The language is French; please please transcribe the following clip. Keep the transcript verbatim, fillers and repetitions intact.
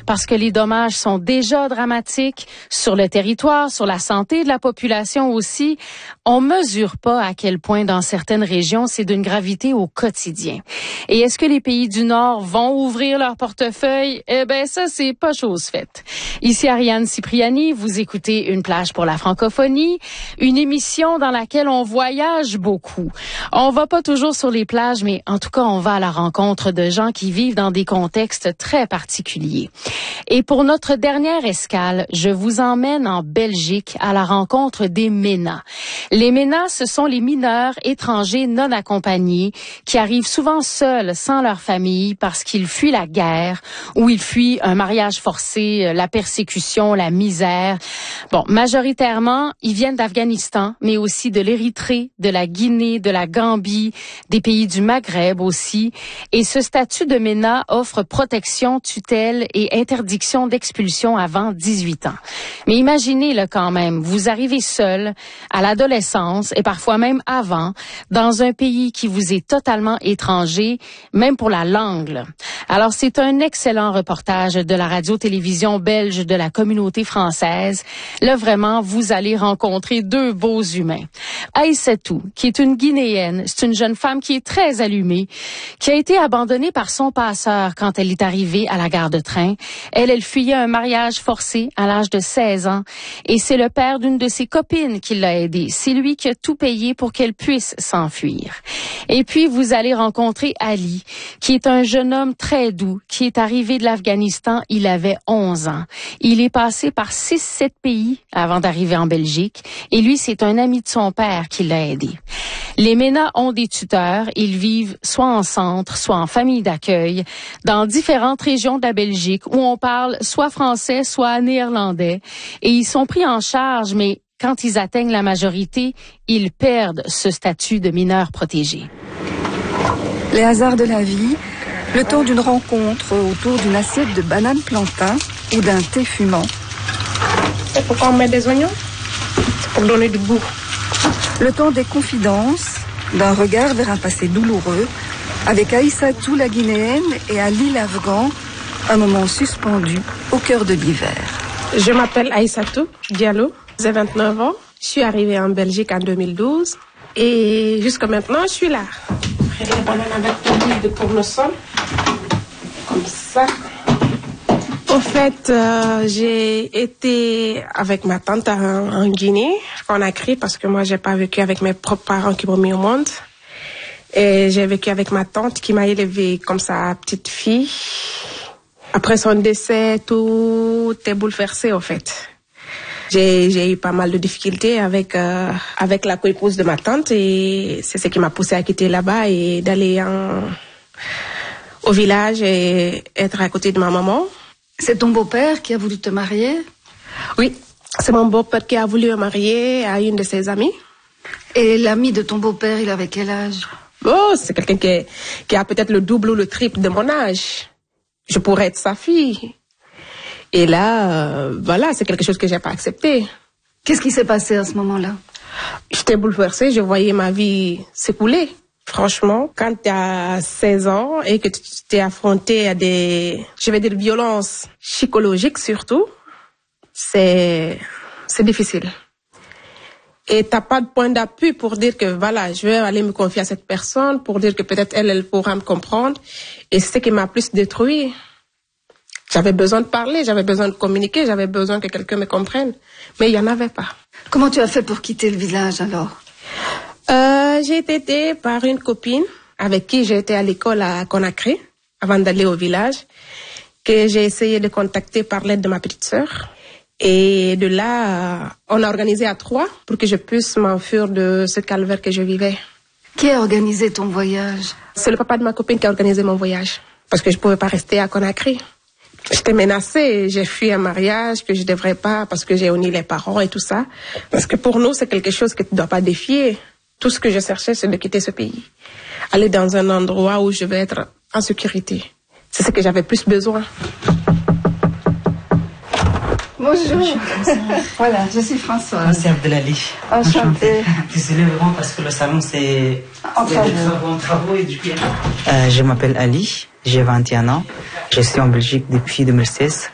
parce que les dommages sont déjà dramatiques sur le territoire, sur la santé de la population aussi. On mesure pas à quel point dans certaines régions c'est d'une gravité au quotidien. Et est-ce que les pays du Nord vont ouvrir leur portefeuille? Eh ben ça, c'est pas chose faite. Ici Ariane Cipriani, vous écoutez Une plage pour la francophonie, une émission dans laquelle on voyage beaucoup. On va pas toujours sur les plages, mais en tout cas, on va à la rencontre de gens qui vivent dans des contextes très particuliers. Et pour notre dernière escale, je vous emmène en Belgique à la rencontre des MENA. Les MENA, ce sont les mineurs étrangers non accompagnés qui arrivent souvent seuls, sans leur famille, parce qu'ils fuient la guerre ou ils fuient un mariage forcé, la persécution, la misère. Bon, majoritairement, ils viennent d'Afghanistan, mais aussi de l'Érythrée, de la Guinée, de la Gambie, des pays du Maghreb aussi. Et ce statut de MENA offre protection, tutelle et interdiction d'expulsion avant dix-huit ans. Mais imaginez-le quand même, vous arrivez seul à l'adolescence et parfois même avant, dans un pays qui vous est totalement étranger, même pour la langue. Alors c'est un excellent reportage de la radio-télévision belge de la communauté française. Là vraiment, vous allez rencontrer deux beaux humains. Aïssatou, qui est une Guinéenne, c'est une jeune femme qui est très allumée, qui a été abandonnée par son passeur quand elle est arrivée à la gare de train. Elle, elle fuyait un mariage forcé à l'âge de seize ans et c'est le père d'une de ses copines qui l'a aidée. C'est lui qui a tout payé pour qu'elle puisse s'enfuir. Et puis, vous allez rencontrer Ali, qui est un jeune homme très doux, qui est arrivé de l'Afghanistan, il avait onze ans. Il est passé par six sept pays avant d'arriver en Belgique et lui, c'est un ami de son père qui l'a aidé. Les MENA ont des tuteurs, ils vivent soit en centre, soit en famille d'accueil, dans différentes régions de la Belgique où on parle soit français, soit néerlandais. Et ils sont pris en charge, mais quand ils atteignent la majorité, ils perdent ce statut de mineur protégé. Les hasards de la vie, le temps d'une rencontre autour d'une assiette de bananes plantain ou d'un thé fumant. C'est pourquoi on met des oignons? C'est pour donner du goût. Le temps des confidences, d'un regard vers un passé douloureux, avec Aïssatou la Guinéenne et Ali l'Afghan, un moment suspendu au cœur de l'hiver. Je m'appelle Aïssatou Diallo, j'ai vingt-neuf ans. Je suis arrivée en Belgique en deux mille douze et jusqu'à maintenant, je suis là. Après les bananes avec l'huile de tournesol, comme ça. En fait, euh, j'ai été avec ma tante en, en Guinée, Conakry, parce que moi, j'ai pas vécu avec mes propres parents qui m'ont mis au monde. Et j'ai vécu avec ma tante qui m'a élevée comme sa petite fille. Après son décès, tout est bouleversé, en fait. J'ai, j'ai eu pas mal de difficultés avec, euh, avec la co-épouse de ma tante et c'est ce qui m'a poussée à quitter là-bas et d'aller en, au village et être à côté de ma maman. C'est ton beau-père qui a voulu te marier? Oui, c'est mon beau-père qui a voulu me marier à une de ses amies. Et l'ami de ton beau-père, il avait quel âge? Oh, c'est quelqu'un qui, est, qui a peut-être le double ou le triple de mon âge. Je pourrais être sa fille. Et là, euh, voilà, c'est quelque chose que j'ai pas accepté. Qu'est-ce qui s'est passé à ce moment-là? J'étais bouleversée, je voyais ma vie s'écouler. Franchement, quand tu as seize ans et que tu t'es affronté à des, je vais dire, violences psychologiques surtout, c'est, c'est difficile. Et t'as pas de point d'appui pour dire que voilà, je vais aller me confier à cette personne, pour dire que peut-être elle, elle pourra me comprendre. Et c'est ce qui m'a plus détruit. J'avais besoin de parler, j'avais besoin de communiquer, j'avais besoin que quelqu'un me comprenne. Mais il y en avait pas. Comment tu as fait pour quitter le village alors? Euh, j'ai été aidée par une copine avec qui j'ai été à l'école à Conakry avant d'aller au village, que j'ai essayé de contacter par l'aide de ma petite sœur. Et de là, on a organisé à trois pour que je puisse m'enfuir de ce calvaire que je vivais. Qui a organisé ton voyage? C'est le papa de ma copine qui a organisé mon voyage. Parce que je pouvais pas rester à Conakry. J'étais menacée, j'ai fui un mariage que je devrais pas parce que j'ai uni les parents et tout ça. Parce que pour nous, c'est quelque chose que tu dois pas défier. Tout ce que je cherchais, c'est de quitter ce pays. Aller dans un endroit où je vais être en sécurité. C'est ce que j'avais plus besoin. Bonjour. Voilà, je suis Françoise. C'est Abdelali. Enchantée. Désolée vraiment parce que le salon c'est en travaux. En travaux et du coup. Euh, je m'appelle Ali, j'ai vingt et un ans. Je suis en Belgique depuis deux mille seize.